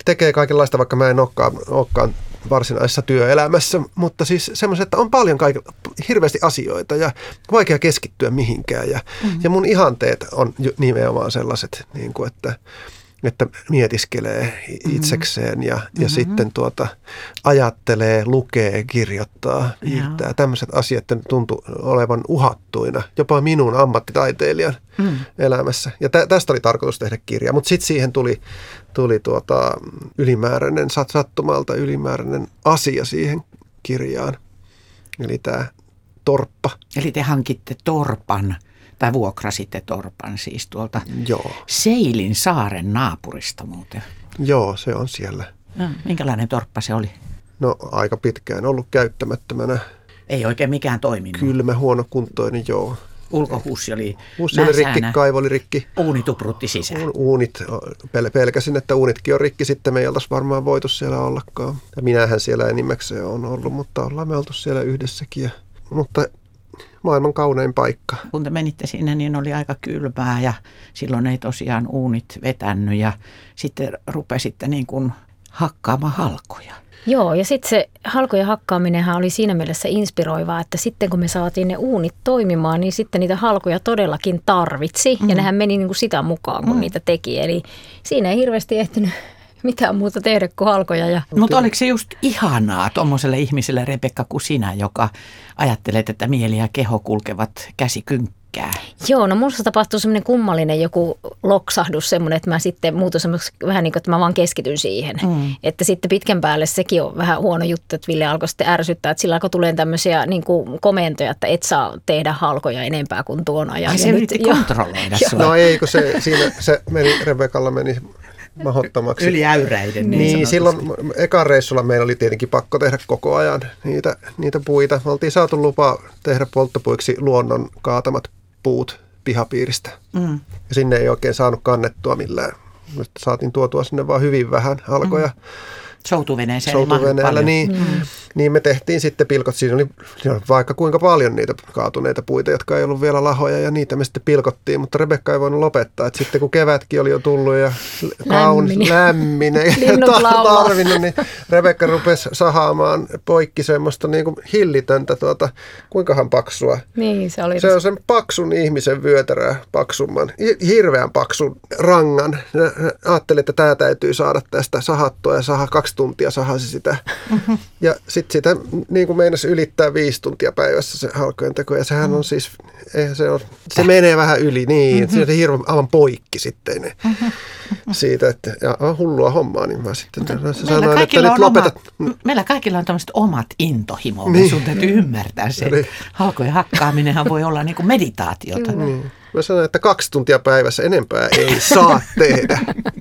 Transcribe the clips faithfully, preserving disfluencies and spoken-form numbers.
tekee kaikenlaista, vaikka mä en olekaan, olekaan varsinaisessa työelämässä, mutta siis semmoiset, että on paljon kaik- hirveästi asioita ja vaikea keskittyä mihinkään. Ja, mm-hmm. ja mun ihanteet on nimenomaan sellaiset, niin kuin, että, että mietiskelee itsekseen ja, mm-hmm. ja sitten tuota, ajattelee, lukee, kirjoittaa, piirtää. Yeah. Tämmöiset asiat tuntuu olevan uhattuina, jopa minun ammattitaiteilijan mm. elämässä. Ja tä, tästä oli tarkoitus tehdä kirja, mutta sitten siihen tuli, tuli tuota, ylimääräinen, sattumalta ylimääräinen asia siihen kirjaan. Eli tämä torppa. Eli te hankitte torpan, tai vuokrasitte torpan siis tuolta Joo. Seilin saaren naapurista muuten. Joo, se on siellä. No, minkälainen torppa se oli? No aika pitkään ollut käyttämättömänä. Ei oikein mikään toiminut. Kylmä, huonokuntoinen, joo. Ulkohuussi oli Huussi oli rikki, kaivo oli rikki. Uuni tuprutti sisään. Uunit, pel- pelkäsin, että uunitkin on rikki, sitten me ei oltaisi varmaan voitu siellä ollakaan. Ja minähän siellä enimmäkseen on ollut, mutta ollaan me oltu siellä yhdessäkin. Ja, mutta maailman kaunein paikka. Kun te menitte sinne, niin oli aika kylmää ja silloin ei tosiaan uunit vetänyt ja sitten rupesitte niin kuin hakkaamaan halkoja. Joo, ja sitten se halkojen hakkaaminenhan oli siinä mielessä inspiroivaa, että sitten kun me saatiin ne uunit toimimaan, niin sitten niitä halkoja todellakin tarvitsi. Mm. Ja nehän meni niin kuin sitä mukaan, kun mm. niitä teki. Eli siinä ei hirveästi ehtinyt mitään muuta tehdä kuin halkoja. Ja... Mutta oliko se just ihanaa tuommoiselle ihmiselle, Rebekka, kuin sinä, joka ajattelet, että mieli ja keho kulkevat käsi kynkkää? Joo, no minusta tapahtui semmoinen kummallinen joku loksahdus semmoinen, että mä sitten muutuin semmoiksi vähän niin kuin, että mä vaan keskityn siihen. Mm. Että sitten pitkän päälle sekin on vähän huono juttu, että Ville alkoi sitten ärsyttää, että sillä alkoi tulee tämmöisiä niin kuin komentoja, että et saa tehdä halkoja enempää kuin tuon ajan. Ai se yritti kontrolloida sinua. No ei, kun se, siinä, se meni, Rebekalla meni mahdottomaksi. Yliäyräiden. Niin, niin silloin ekan reissulla meillä oli tietenkin pakko tehdä koko ajan niitä, niitä puita. Me oltiin saatu lupa tehdä polttopuiksi luonnon kaatamat puut pihapiiristä. Mm. Ja sinne ei oikein saanut kannettua millään. Me saatiin tuotua sinne vaan hyvin vähän halkoja. Mm. Soutuveneeseen. Soutuveneellä, niin, mm. niin me tehtiin sitten pilkot. Siinä oli, siinä oli vaikka kuinka paljon niitä kaatuneita puita, jotka ei ollut vielä lahoja, ja niitä me sitten pilkottiin. Mutta Rebekka ei voinut lopettaa. Et sitten kun kevätkin oli jo tullut ja kaunis, lämminen ja tarvinnut, niin Rebekka rupesi sahaamaan poikki semmoista niin kuin hillitöntä, tuota, kuinkahan paksua. Niin, se oli. Se on sen paksun ihmisen vyötärää paksumman, hirveän paksun rangan. Ajattelin, että tämä täytyy saada tästä sahattua ja saha kaksi tuntia sahasi sitä. Mm-hmm. Ja sitten sitä niin kuin meinasi ylittää viisi tuntia päivässä se halkojen teko. Ja sehän mm. on siis, eihän se on, se menee vähän yli niin. Mm-hmm. Se on hirveän aivan poikki sitten ne. Mm-hmm. Siitä, että ja, on hullua hommaa, niin mä sitten sanoin, että nyt lopetat. Oma, meillä kaikilla on tämmöiset omat intohimomme. Niin. Sun täytyy ymmärtää se. Niin. Halkojen hakkaaminenhan voi olla niin kuin meditaatiota. Niin. Mä sanoin, että kaksi tuntia päivässä enempää ei saa tehdä.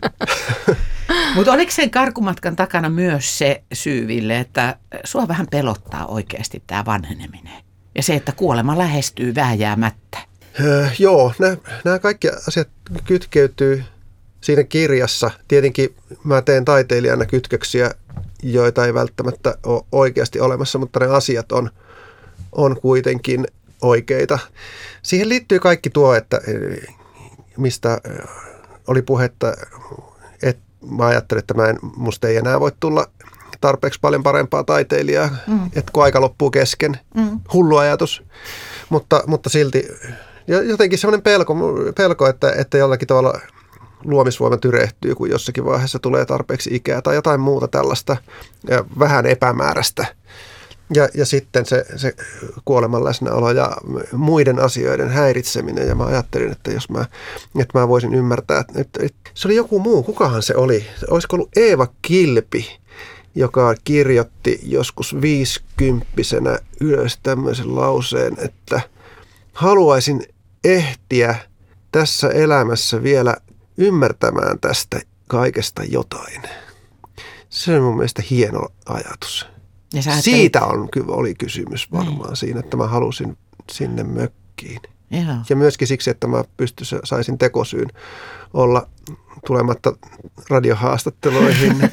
Mutta oliko sen karkumatkan takana myös se syy, Ville, että sua vähän pelottaa oikeasti tämä vanheneminen ja se, että kuolema lähestyy vääjäämättä? Öö, joo, nämä kaikki asiat kytkeytyy siinä kirjassa. Tietenkin mä teen taiteilijana kytköksiä, joita ei välttämättä ole oikeasti olemassa, mutta ne asiat on, on kuitenkin oikeita. Siihen liittyy kaikki tuo, että mistä oli puhetta, että mä ajattelin, että mä en, musta ei enää voi tulla tarpeeksi paljon parempaa taiteilijaa, mm. että kun aika loppuu kesken. Mm. Hullu ajatus, mutta, mutta silti jotenkin semmoinen pelko, pelko että, että jollakin tavalla luomisvoima tyrehtyy, kun jossakin vaiheessa tulee tarpeeksi ikää tai jotain muuta tällaista ja vähän epämääräistä. Ja, ja sitten se, se kuoleman läsnäolo ja muiden asioiden häiritseminen. Ja mä ajattelin, että jos mä, että mä voisin ymmärtää, että, että, että se oli joku muu. Kukahan se oli? Olisiko ollut Eeva Kilpi, joka kirjoitti joskus viisikymppisenä ylös tämmöisen lauseen, että haluaisin ehtiä tässä elämässä vielä ymmärtämään tästä kaikesta jotain. Se on mun mielestä hieno ajatus. Siitä on, oli kysymys varmaan niin. Siinä, että mä halusin sinne mökkiin. Jaha. Ja myöskin siksi, että mä pystyisin, saisin tekosyyn olla tulematta radiohaastatteluihin,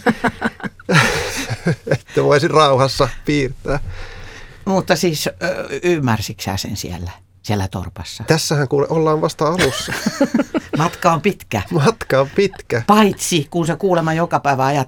että voisin rauhassa piirtää. Mutta siis ymmärsitkö sä sen siellä, siellä torpassa? Tässähän kuule, ollaan vasta alussa. Matka on pitkä. Matka on pitkä. Paitsi kun sä kuulemma joka päivä ajattelet,